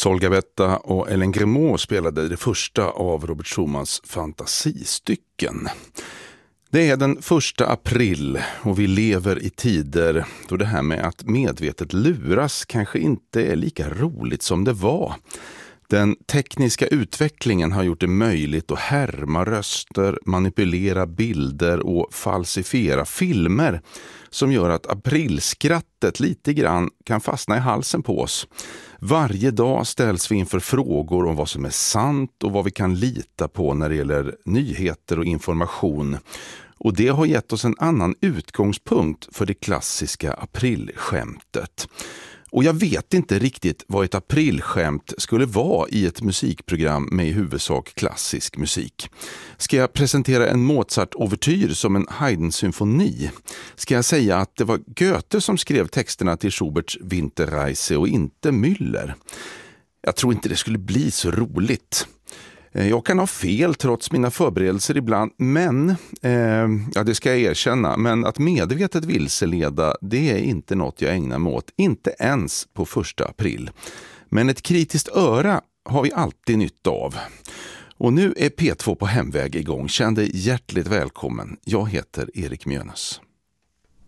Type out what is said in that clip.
Sol Gavetta och Ellen Grimaud spelade det första av Robert Schumans fantasistycken. Det är den 1 april och vi lever i tider då det här med att medvetet luras kanske inte är lika roligt som det var. Den tekniska utvecklingen har gjort det möjligt att härma röster, manipulera bilder och falsifiera filmer som gör att aprilskrattet lite grann kan fastna i halsen på oss. Varje dag ställs vi inför frågor om vad som är sant och vad vi kan lita på när det gäller nyheter och information. Och det har gett oss en annan utgångspunkt för det klassiska aprilskämtet. Och jag vet inte riktigt vad ett aprilskämt skulle vara i ett musikprogram med i huvudsak klassisk musik. Ska jag presentera en Mozart-overtyr som en Haydn-symfoni? Ska jag säga att det var Goethe som skrev texterna till Schuberts Winterreise och inte Müller? Jag tror inte det skulle bli så roligt. Jag kan ha fel trots mina förberedelser ibland, men det ska jag erkänna. Men att medvetet vilseleda, det är inte något jag ägnar mig åt, inte ens på 1 april. Men ett kritiskt öra har vi alltid nytta av. Och nu är P2 på hemväg igång. Känn dig hjärtligt välkommen. Jag heter Erik Mjönäs.